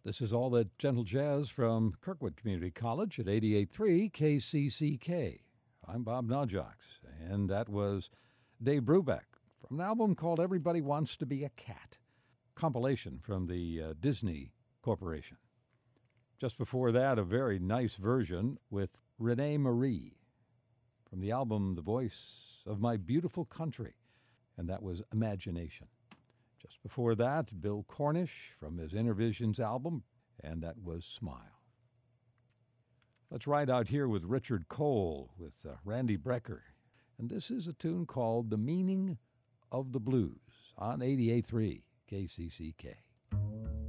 This is all that gentle jazz from Kirkwood Community College at 88.3 KCCK. I'm Bob Najox, and that was Dave Brubeck from an album called Everybody Wants to Be a Cat, compilation from the Disney Corporation. Just before that, a very nice version with Renee Marie from the album The Voice of My Beautiful Country, and that was Imagination. Just before that, Bill Cornish from his Intervisions album, and that was Smile. Let's ride out here with Richard Cole with Randy Brecker, and this is a tune called The Meaning of the Blues on 88.3 KCCK.